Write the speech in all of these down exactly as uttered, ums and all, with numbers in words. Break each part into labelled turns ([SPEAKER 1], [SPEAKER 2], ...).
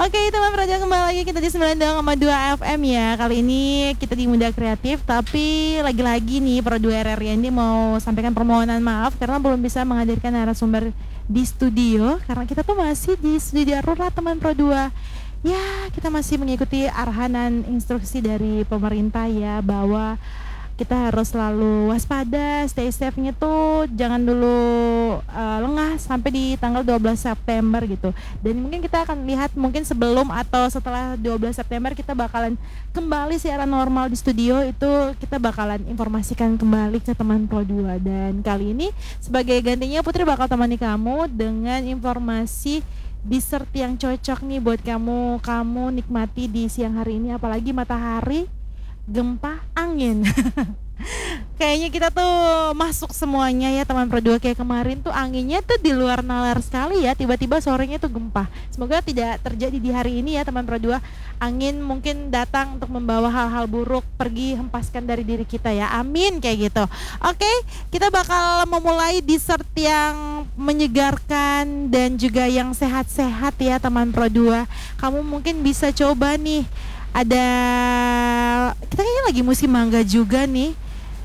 [SPEAKER 1] Oke teman Projo, kembali lagi kita di sembilan puluh dua koma dua F M ya. Kali ini kita di Muda Kreatif, tapi lagi-lagi nih Pro dua R R I ini mau sampaikan permohonan maaf karena belum bisa menghadirkan narasumber di studio, karena kita tuh masih di studio darurat teman Pro dua. Ya, kita masih mengikuti arahan instruksi dari pemerintah ya, bahwa kita harus selalu waspada, stay safe-nya tuh jangan dulu uh, lengah sampai di tanggal dua belas September gitu. Dan mungkin kita akan lihat mungkin sebelum atau setelah dua belas September kita bakalan kembali siaran normal di studio, itu kita bakalan informasikan kembali ke teman Pro dua. Dan kali ini sebagai gantinya Putri bakal temani kamu dengan informasi dessert yang cocok nih buat kamu kamu nikmati di siang hari ini, apalagi matahari, gempa, angin. Kayaknya kita tuh masuk semuanya ya teman Pro dua. Kayak kemarin tuh anginnya tuh di luar nalar sekali ya, tiba-tiba sorenya tuh gempa. Semoga tidak terjadi di hari ini ya teman Pro dua. Angin mungkin datang untuk membawa hal-hal buruk, pergi hempaskan dari diri kita ya, amin kayak gitu. Oke, kita bakal memulai dessert yang menyegarkan dan juga yang sehat-sehat ya teman Pro dua. Kamu mungkin bisa coba nih, ada, kita kayaknya lagi musim mangga juga nih.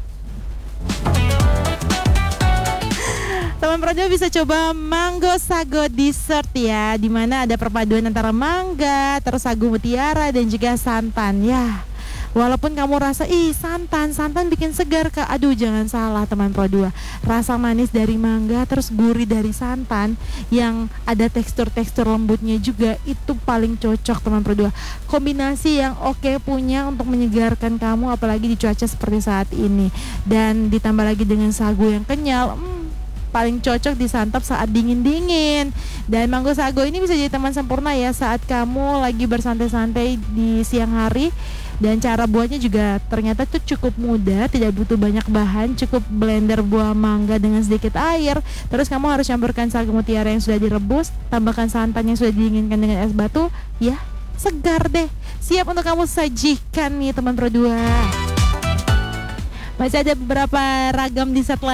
[SPEAKER 1] Teman Pro dua bisa coba Mango Sago Dessert ya, dimana ada perpaduan antara mangga, terus sagu mutiara dan juga santan ya. Walaupun kamu rasa, ih santan, santan bikin segar Kak. Aduh jangan salah teman Pro dua. Rasa manis dari mangga terus gurih dari santan yang ada tekstur-tekstur lembutnya juga, itu paling cocok teman Pro dua. Kombinasi yang oke punya untuk menyegarkan kamu apalagi di cuaca seperti saat ini. Dan ditambah lagi dengan sagu yang kenyal, hmm, paling cocok disantap saat dingin-dingin. Dan Mango Sago ini bisa jadi teman sempurna ya saat kamu lagi bersantai-santai di siang hari. Dan cara buatnya juga ternyata tuh cukup mudah, tidak butuh banyak bahan, cukup blender buah mangga dengan sedikit air. Terus kamu harus campurkan sagu mutiara yang sudah direbus, tambahkan santan yang sudah didinginkan dengan es batu. Ya, segar deh. Siap untuk kamu sajikan nih teman Pro dua. Masih ada beberapa ragam dessert lain